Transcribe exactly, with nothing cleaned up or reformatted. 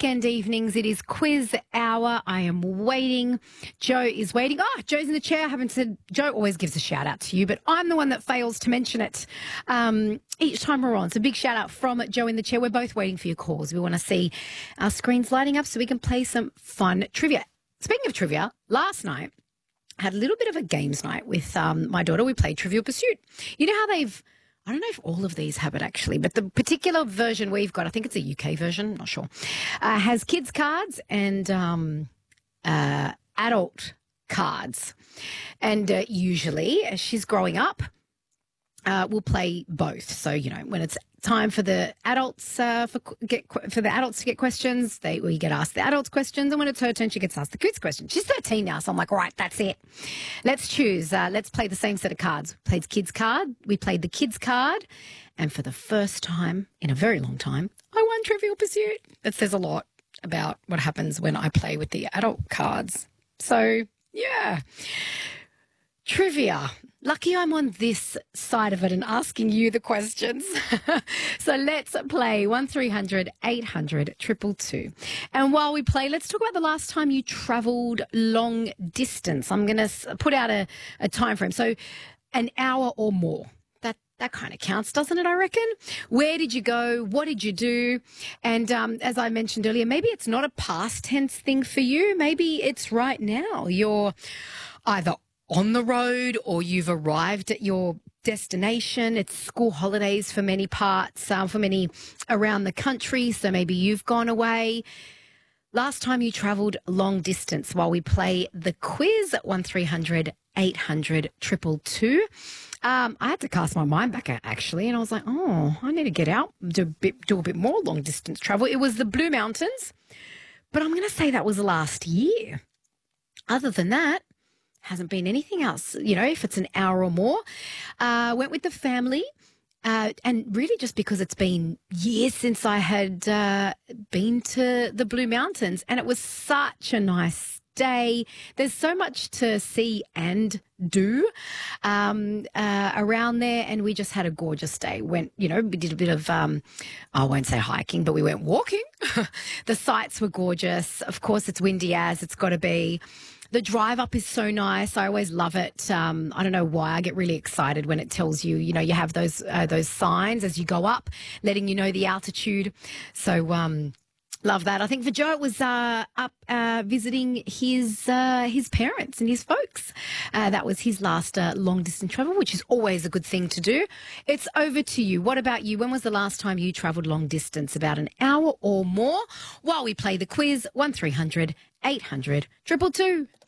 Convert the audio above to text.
weekend evenings. It is quiz hour. I am waiting. Joe is waiting. Oh, Joe's in the chair. I haven't said, Joe always gives a shout out to you, but I'm the one that fails to mention it um, each time we're on. So big shout out from Joe in the chair. We're both waiting for your calls. We want to see our screens lighting up so we can play some fun trivia. Speaking of trivia, last night I had a little bit of a games night with um, my daughter. We played Trivial Pursuit. You know how they've I don't know if all of these have it actually, but the particular version we've got, I think it's a U K version, not sure, uh, has kids cards and um, uh, adult cards. And uh, usually, as she's growing up, uh, we'll play both. So, you know, when it's time for the adults uh, for get for the adults to get questions, they we get asked the adults questions, and when it's her turn, she gets asked the kids questions. She's thirteen now, so I'm like, all right, that's it. Let's choose. Uh, let's play the same set of cards. We played kids card. We played the kids card, and for the first time in a very long time, I won Trivial Pursuit. That says a lot about what happens when I play with the adult cards. So yeah, trivia. Lucky I'm on this side of it and asking you the questions. So let's play one three hundred eight hundred two two two. And while we play, let's talk about the last time you travelled long distance. I'm going to put out a, a time frame. So an hour or more. That that kind of counts, doesn't it, I reckon? Where did you go? What did you do? And um, as I mentioned earlier, maybe it's not a past tense thing for you. Maybe it's right now. You're either on the road or you've arrived at your destination. It's school holidays for many parts, um, for many around the country. So maybe you've gone away. Last time you travelled long distance while we play the quiz at one three hundred eight hundred two two two. Um, I had to cast my mind back actually, and I was like, oh, I need to get out, do a bit, do a bit more long distance travel. It was the Blue Mountains, but I'm going to say that was last year. Other than that, hasn't been anything else, you know, if it's an hour or more. Uh, went with the family uh, and really just because it's been years since I had uh, been to the Blue Mountains, and it was such a nice day. There's so much to see and do um, uh, around there, and we just had a gorgeous day. Went, you know, we did a bit of, um, I won't say hiking, but we went walking. The sights were gorgeous. Of course, it's windy as it's got to be. The drive up is so nice. I always love it. Um, I don't know why. I get really excited when it tells you, you know, you have those uh, those signs as you go up, letting you know the altitude. So um, love that. I think for Joe, it was uh, up uh, visiting his uh, his parents and his folks. Uh, that was his last uh, long distance travel, which is always a good thing to do. It's over to you. What about you? When was the last time you travelled long distance? About an hour or more? While we play the quiz, one three hundred eight hundred two two two.